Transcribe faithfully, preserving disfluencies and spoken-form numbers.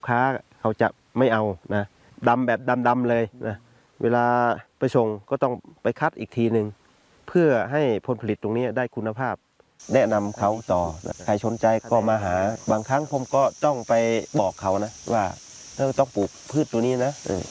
ค้าเขาจะไม่เอานะดำแบบดำๆเลยนะเวลาไปส่งก็ต้องไปคัดอีกทีหนึ่งเพื่อให้ผลผลิตตรงนี้ได้คุณภาพแนะนำเขาต่อนะใครสนใจก็มาหาบางครั้งผมก็ต้องไปบอกเขานะว่าเออต้องปลูกพืชตัวนี้นะ